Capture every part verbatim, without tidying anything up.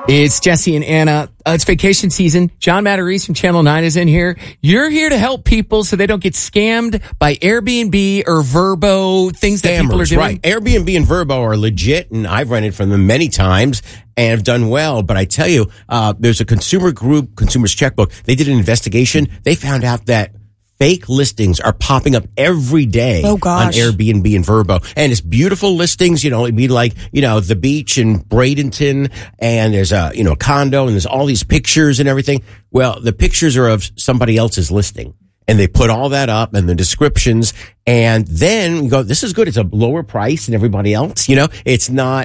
It's Jesse and Anna. Uh, it's vacation season. John Matarese from Channel nine is in here. You're here to help people so they don't get scammed by Airbnb or Vrbo, things that people are Scammers, doing. right. Airbnb and Vrbo are legit, and I've rented from them many times and have done well. But I tell you, uh, there's a consumer group, Consumers Checkbook. They did an investigation. They found out that fake listings are popping up every day oh, gosh. on Airbnb and Vrbo. And it's beautiful listings, you know, it'd be like, you know, the beach in Bradenton, and there's a, you know, condo, and there's all these pictures and everything. Well, the pictures are of somebody else's listing. And they put all that up and the descriptions. And then you go, this is good. It's a lower price than everybody else. You know, it's not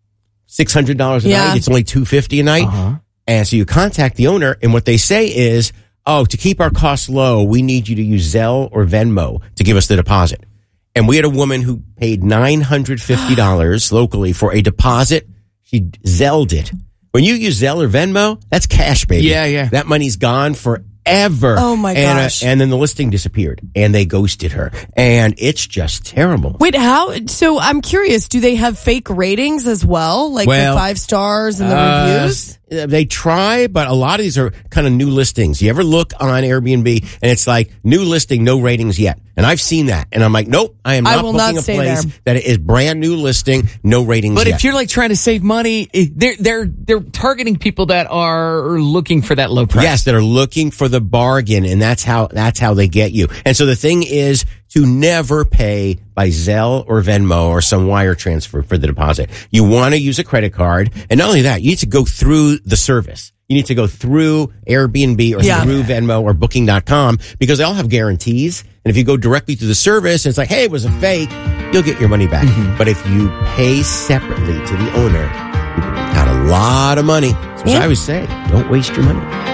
six hundred dollars a yeah. night. It's only two hundred fifty dollars a night. Uh-huh. And so you contact the owner, and what they say is, oh, to keep our costs low, we need you to use Zelle or Venmo to give us the deposit. And we had a woman who paid nine hundred fifty dollars locally for a deposit. She Zelled it. When you use Zelle or Venmo, that's cash, baby. Yeah, yeah. That money's gone forever. Oh, my and, uh, gosh. and then the listing disappeared, and they ghosted her. And it's just terrible. Wait, how? So I'm curious, do they have fake ratings as well? Like Well, the five stars and the Uh, reviews? They try, but a lot of these are kind of new listings. You ever look on Airbnb and it's like new listing, no ratings yet. And I've seen that. And I'm like, nope, I am I not will booking not a stay place there. that is brand new listing, no ratings But yet. if you're like trying to save money, eh, they're they're they're targeting people that are looking for that low price. Yes, that are looking for the bargain, and that's how that's how they get you. And so the thing is to never pay by Zelle or Venmo or some wire transfer for the deposit. You want to use a credit card, and not only that, you need to go through the service. You need to go through Airbnb or Yeah. through Venmo or Booking dot com, because they all have guarantees. And if you go directly to the service and it's like, hey, it was a fake, you'll get your money back. Mm-hmm. But if you pay separately to the owner, you got a lot of money. So as Yeah. I always say, don't waste your money.